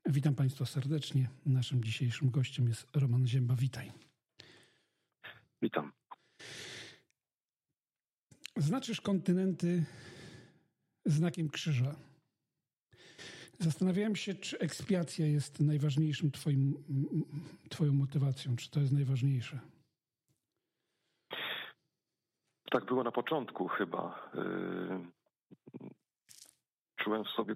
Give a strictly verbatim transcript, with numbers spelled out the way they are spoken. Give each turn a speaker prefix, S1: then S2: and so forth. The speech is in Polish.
S1: Witam Państwa serdecznie. Naszym dzisiejszym gościem jest Roman Ziemba. Witaj.
S2: Witam.
S1: Znaczysz kontynenty znakiem krzyża. Zastanawiałem się, czy ekspiacja jest najważniejszym twoim, twoją motywacją, czy to jest najważniejsze?
S2: Tak było na początku chyba. Czułem w sobie